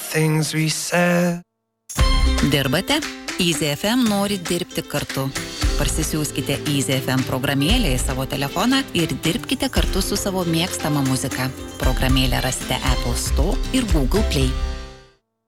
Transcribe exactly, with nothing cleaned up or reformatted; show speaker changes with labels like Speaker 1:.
Speaker 1: things we said.
Speaker 2: Dirbate? Easy F M nori dirbti kartu. Parsisiųskite Easy F M programėlę į savo telefoną ir dirbkite kartu su savo mėgstama muzika. Programėlę rasite Apple Store ir Google Play.